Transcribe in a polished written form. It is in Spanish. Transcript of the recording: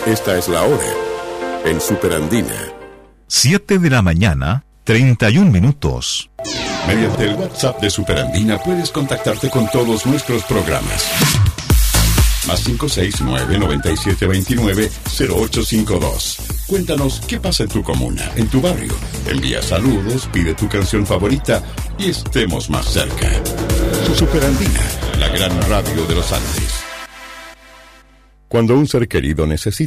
Esta es la hora en Superandina. 7:31 a.m. Mediante el WhatsApp de Superandina puedes contactarte con todos nuestros programas. Más 569-9729-0852. Cuéntanos qué pasa en tu comuna, en tu barrio. Envía saludos, pide tu canción favorita y estemos más cerca. Superandina, la gran radio de los Andes. Cuando un ser querido necesita